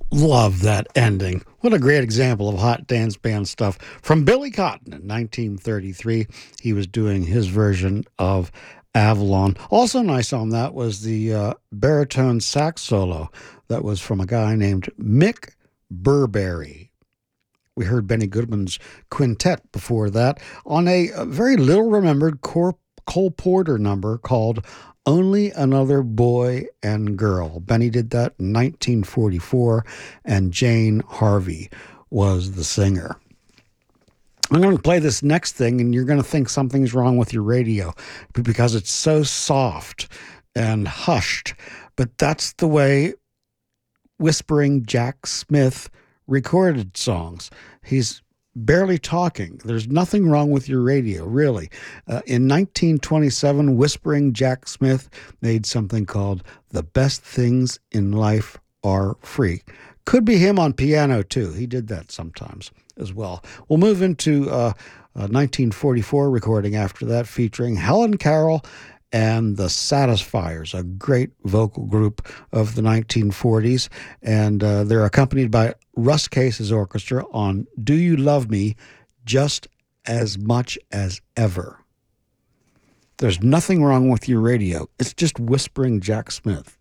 Love that ending. What a great example of hot dance band stuff from Billy Cotton in 1933. He was doing his version of Avalon. Also nice on that was the baritone sax solo that was from a guy named Mick Burberry. We heard Benny Goodman's quintet before that on a very little remembered Cole Porter number called Only Another Boy and Girl. Benny did that in 1944, and Jane Harvey was the singer. I'm going to play this next thing, and you're going to think something's wrong with your radio because it's so soft and hushed. But that's the way Whispering Jack Smith recorded songs. He's barely talking. There's nothing wrong with your radio, really. In 1927, Whispering Jack Smith made something called The Best Things in Life Are Free. Could be him on piano, too. He did that sometimes as well. We'll move into a 1944 recording after that featuring Helen Carroll and the Satisfiers, a great vocal group of the 1940s. And they're accompanied by Russ Case's orchestra on Do You Love Me Just as Much as Ever. There's nothing wrong with your radio. It's just Whispering Jack Smith.